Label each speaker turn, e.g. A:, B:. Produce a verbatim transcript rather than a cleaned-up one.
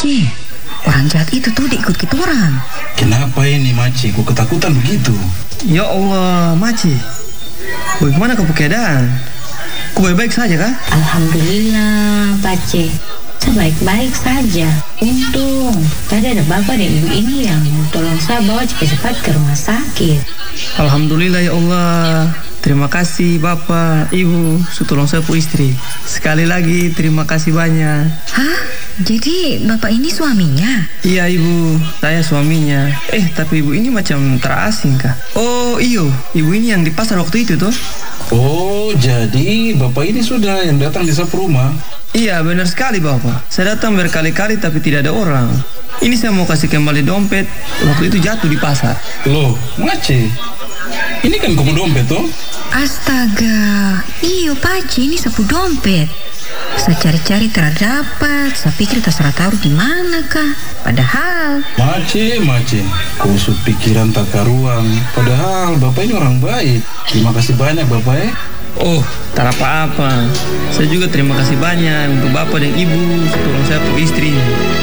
A: Maci, orang jahat itu tuh diikut kita orang.
B: Kenapa ini Maci? Kok ketakutan begitu?
C: Ya Allah, Maci. Bagaimana kau keadaan? Kau baik-baik saja kah?
D: Alhamdulillah, Pace. Saya baik-baik saja. Untung tadi ada bapak dan ibu ini yang tolong saya bawa cepat-cepat ke rumah sakit.
C: Alhamdulillah ya Allah. Terima kasih Bapak, Ibu, sudah tolong saya pu istri. Sekali lagi terima kasih banyak.
A: Hah? Jadi Bapak ini suaminya?
C: Iya Ibu, saya suaminya. Eh tapi Ibu ini macam terasing kah? Oh iyo, Ibu ini yang di pasar waktu itu tuh.
B: Oh, jadi Bapak ini sudah yang datang di sapu rumah?
C: Iya benar sekali Bapak. Saya datang berkali-kali tapi tidak ada orang. Ini saya mau kasih kembali dompet. Waktu itu jatuh di pasar.
B: Loh, Maci, ini kan kamu dompet toh?
A: Astaga, iyo Paci, ini sapu dompet. Saya cari-cari terdapat, saya pikir terserah taruh di mana kah? Padahal
B: Maci, Maci, kau usut pikiran tak karuan. Padahal Bapak ini orang baik. Terima kasih banyak Bapak ya.
C: Oh, tak apa-apa. Saya juga terima kasih banyak untuk Bapak dan Ibu, tolong saya pu istri.